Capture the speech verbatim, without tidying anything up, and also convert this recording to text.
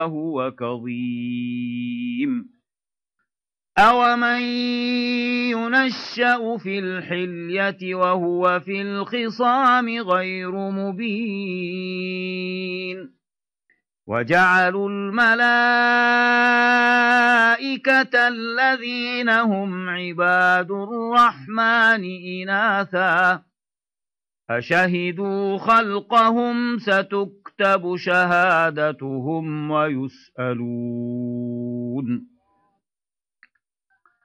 هُوَ كَظِيمٌ أَوَمَن يُنَشَّأُ فِي الْحِلْيَةِ وَهُوَ فِي الْخِصَامِ غَيْرُ مُبِينٍ وَجَعَلُوا الْمَلَائِكَةَ الَّذِينَ هُمْ عِبَادُ الرَّحْمَٰنِ إِنَاثًا أَشَهِدُوا خَلْقَهُمْ سَتُكْتَبُ شَهَادَتُهُمْ وَيُسْأَلُونَ